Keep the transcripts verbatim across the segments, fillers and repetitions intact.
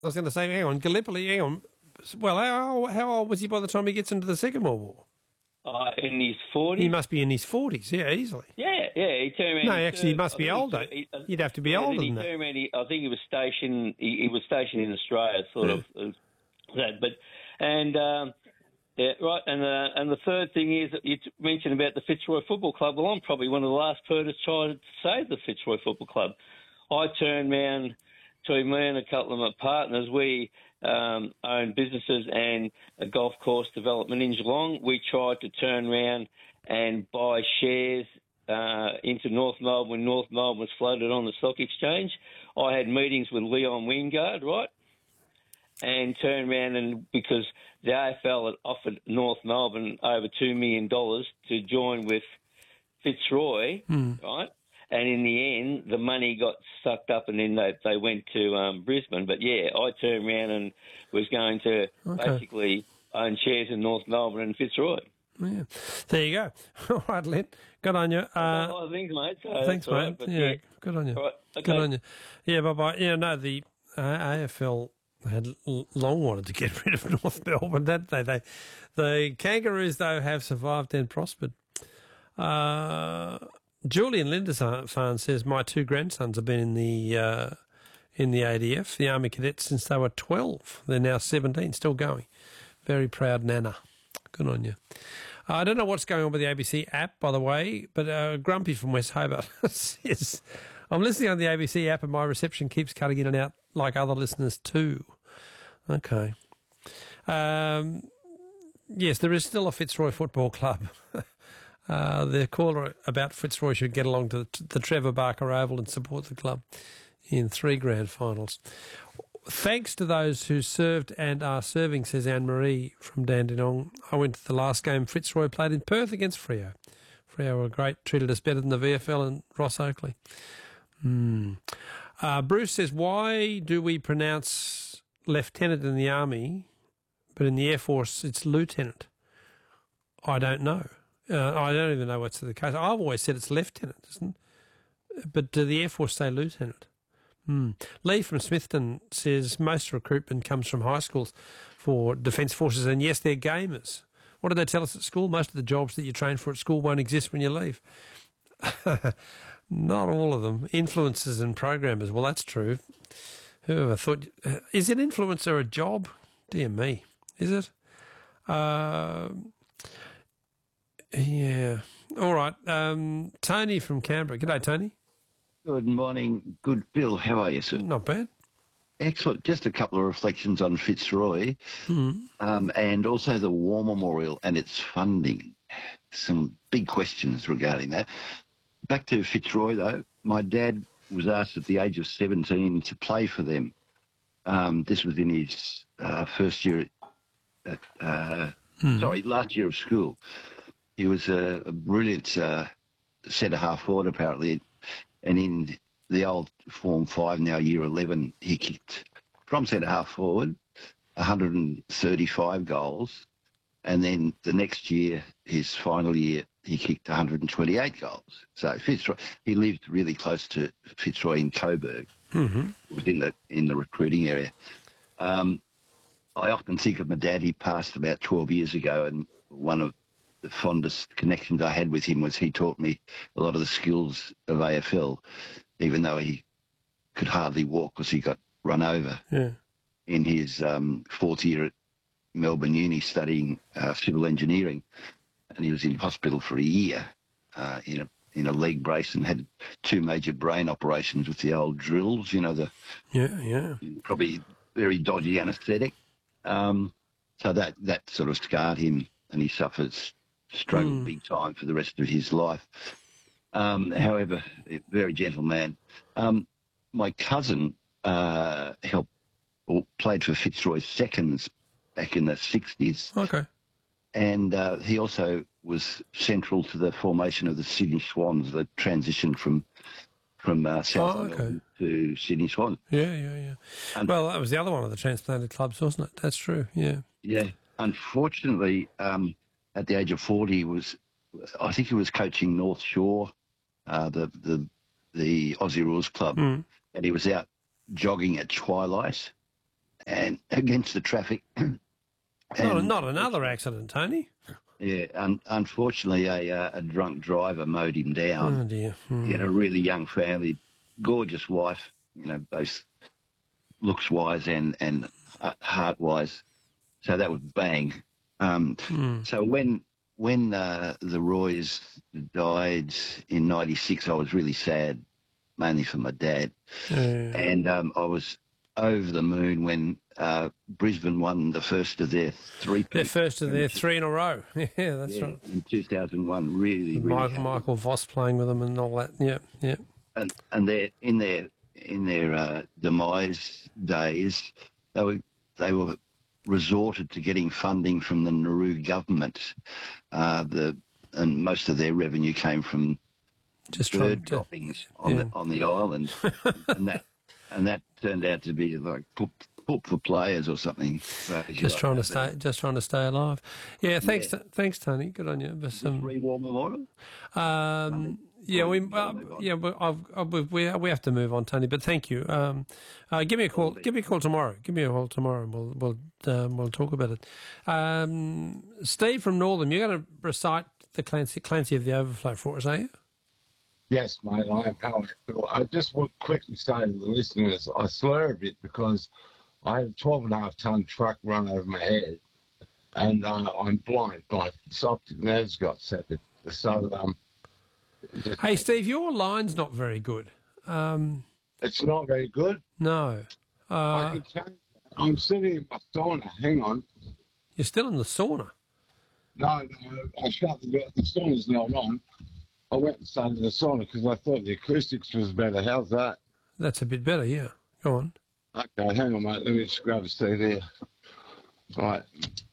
I was going to say, hang on, Gallipoli, hang on. Well, how, how old was he by the time he gets into the Second World War? Uh, in his forties. He must be in his forties, yeah, easily. Yeah, yeah. He turned around. No, he actually, he served, must I be think he older. ser- he- uh, You'd have to be yeah, older then he than that. turned around, he, I think he was stationed. He, he was stationed in Australia, sort Yeah. of uh, that. But and um, yeah, right. And uh, and the third thing is that you t- mentioned about the Fitzroy Football Club. Well, I'm probably one of the last person to try to save the Fitzroy Football Club. I turned round to me and a couple of my partners. We um, own businesses and a golf course development in Geelong. We tried to turn around and buy shares uh, into North Melbourne when North Melbourne was floated on the stock exchange. I had meetings with Leon Wingard, right, and turned around and because the A F L had offered North Melbourne over two million dollars to join with Fitzroy, Mm. right? And in the end, the money got sucked up, and then they they went to um, Brisbane. But yeah, I turned around and was going to Okay. basically own shares in North Melbourne and Fitzroy. Yeah. There you go. All right, Len. Good on you. a Uh, lot of things, mate. So thanks, that's all mate. right, but yeah, yeah. good on you. All right, okay. Good on you. Yeah, bye-bye. Yeah, no, the uh, A F L had l- long wanted to get rid of North Melbourne, didn't they? they? The Kangaroos, though, have survived and prospered. Uh, Julian Lindisfarne says, my two grandsons have been in the uh, in the A D F, the Army Cadets, since they were twelve. They're now seventeen, still going. Very proud Nana. Good on you. Uh, I don't know what's going on with the A B C app, by the way, but uh, Grumpy from West Hobart says, I'm listening on the A B C app and my reception keeps cutting in and out like other listeners too. Okay. Um, yes, there is still a Fitzroy Football Club. Uh, the caller about Fitzroy should get along to the, the Trevor Barker Oval and support the club in three grand finals. Thanks to those who served and are serving, says Anne-Marie from Dandenong. I went to the last game Fitzroy played in Perth against Freo. Freo were great, treated us better than the V F L and Ross Oakley. Hmm. Uh, Bruce says, why do we pronounce lieutenant in the Army, but in the Air Force it's lieutenant? I don't know. Uh, I don't even know what's the case. I've always said it's lieutenant, isn't it? But do the Air Force say lieutenant? Hmm. Lee from Smithton says most recruitment comes from high schools for Defence Forces, and yes, they're gamers. What did they tell us at school? Most of the jobs that you train for at school won't exist when you leave. Not all of them. Influencers and programmers. Well, that's true. Whoever thought... Uh, is an influencer a job? Dear me. Is it? Uh, yeah. All right. Um, Tony from Canberra. G'day, Tony. Good morning. Good, Bill. How are you, sir? Not bad. Excellent. Just a couple of reflections on Fitzroy Mm. um, and also the War Memorial and its funding. Some big questions regarding that. Back to Fitzroy, though. My dad was asked at the age of seventeen to play for them. Um, this was in his uh, first year at, uh, Mm. sorry, last year of school. He was a, a brilliant uh, centre-half forward, apparently. And in the old Form five, now Year eleven, he kicked from centre-half forward one hundred thirty-five goals. And then the next year, his final year, he kicked one hundred twenty-eight goals. So Fitzroy, he lived really close to Fitzroy in Coburg, Mm-hmm. within the, in the recruiting area. Um, I often think of my dad. He passed about twelve years ago, and one of the fondest connections I had with him was he taught me a lot of the skills of A F L, even though he could hardly walk because he got run over Yeah. in his um, fourth year at Melbourne Uni studying uh, civil engineering, and he was in hospital for a year uh, in a in a leg brace and had two major brain operations with the old drills, you know, the Yeah, yeah. probably very dodgy anaesthetic. Um, so that, that sort of scarred him, and he suffers struggled Mm. big time for the rest of his life. Um, however, a very gentle man. Um, my cousin uh, helped or played for Fitzroy Seconds back in the sixties, Okay. and uh, he also was central to the formation of the Sydney Swans, the transition from from uh, South Oh, okay. Melbourne to Sydney Swans. Yeah, yeah, yeah. And- well, that was the other one of the transplanted clubs, wasn't it? That's true, yeah. Yeah. Unfortunately, um, at the age of forty, he was I think he was coaching North Shore, uh, the the the Aussie Rules Club, Mm. and he was out jogging at twilight, and against the traffic. Not, And, not another accident, Tony. yeah, un- unfortunately, a, uh, a drunk driver mowed him down. Oh, dear. Hmm. He had a really young family, gorgeous wife, you know, both looks-wise and, and uh, heart-wise. So that was bang. Um, Hmm. So when when uh, the Roys died in ninety-six, I was really sad, mainly for my dad. Yeah. And um, I was over the moon when uh, Brisbane won the first of their three. They're first of their three in a row. Yeah, that's yeah, right. in two thousand one. Really, really. Michael, happy. Michael Voss playing with them and all that. Yeah, yeah. And and they're in their in their uh, demise days, they were they were resorted to getting funding from the Nauru government. Uh, the and most of their revenue came from Just bird trying to, droppings on yeah. the on the island, and that and that turned out to be like poop, poop for players or something. So, just trying to stay, just trying to stay alive. Yeah, thanks, Yeah. T- thanks, Tony. Good on you. But um, War Memorial. um, yeah, we, uh, yeah, we, I've, I've, we we have to move on, Tony. But thank you. Um, uh, give me a call. Give me a call tomorrow. Give me a call tomorrow, and we'll we'll um, we'll talk about it. Um, Steve from Northam, you're going to recite the Clancy Clancy of the Overflow for us, are you? Yes, mate, I am powerful. I just want to quickly say to the listeners, I slur a bit because I had a twelve and a half ton truck run over my head and uh, I'm blind. My optic nerves got severed. So, um, just, Hey, Steve, your line's not very good. Um, it's not very good. no. I Uh, can tell you, I'm sitting in my sauna. Hang on. you're still in the sauna. No, no, I shut the door. The sauna's not on. I went and started the sauna because I thought the acoustics was better. How's that? That's a bit better, yeah. Go on. Okay, hang on, mate. Let me just grab a seat here. Right.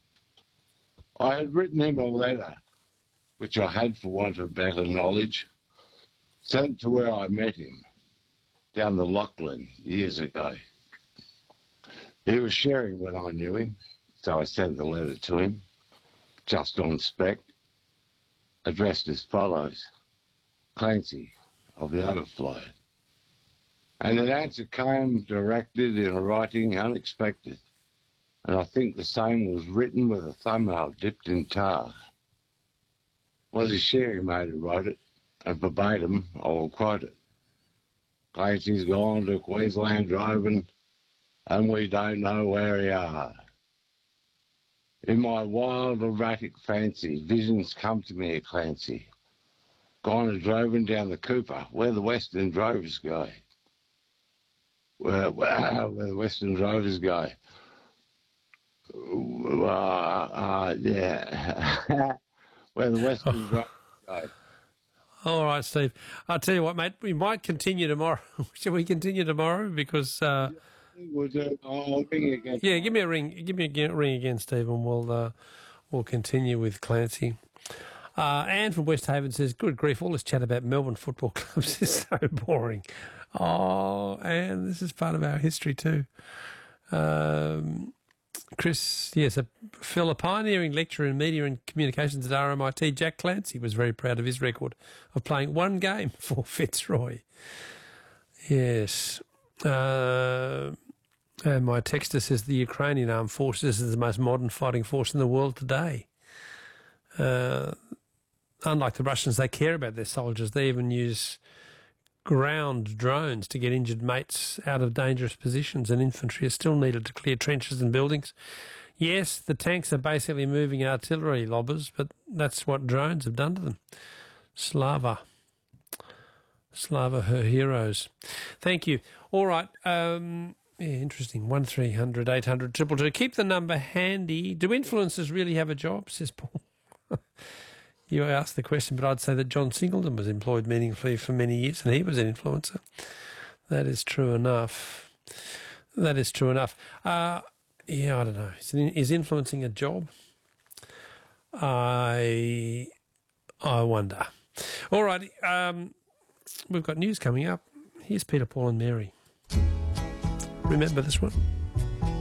I had written him a letter, which I had for want of better knowledge, sent to where I met him, down the Lachlan years ago. He was sharing when I knew him, so I sent the letter to him, just on spec, addressed as follows: Clancy of the Overflow. And an answer came directed in a writing unexpected, and I think the same was written with a thumbnail dipped in tar. Was his sharing mate who wrote it, and verbatim I will quote it. Clancy's gone to Queensland driving, and we don't know where he are. In my wild erratic fancy, visions come to me of Clancy. Gone and driving down the Cooper, where the Western drovers go. Where, where, where the Western drovers go. Uh, uh, yeah. Where the Western drovers go. All right, Steve. I'll tell you what, mate, we might continue tomorrow. Shall we continue tomorrow? Because, uh, We'll do, I'll ring again. yeah, give me a ring. Give me a ring again, Steve, and we'll, uh, we'll continue with Clancy. Uh, Anne from West Haven says, good grief, all this chat about Melbourne football clubs is so boring. Oh, Anne, this is part of our history too. Um, Chris, yes, a, Phil, a pioneering lecturer in media and communications at R M I T, Jack Clancy, was very proud of his record of playing one game for Fitzroy. Yes. Uh, and my texter says the Ukrainian armed forces is the most modern fighting force in the world today. Uh, unlike the Russians, they care about their soldiers. They even use ground drones to get injured mates out of dangerous positions, and infantry is still needed to clear trenches and buildings. Yes, the tanks are basically moving artillery lobbers, but that's what drones have done to them. Slava. Slava, her heroes. Thank you. All right. Um, yeah, interesting. one three hundred eight hundred two two two. Keep the number handy. Do influencers really have a job, says Paul? You asked the question, but I'd say that John Singleton was employed meaningfully for many years, and he was an influencer. That is true enough. That is true enough. Uh, yeah, I don't know. Is, is influencing a job? I I wonder. All right. Um, we've got news coming up. Here's Peter, Paul and Mary. Remember this one?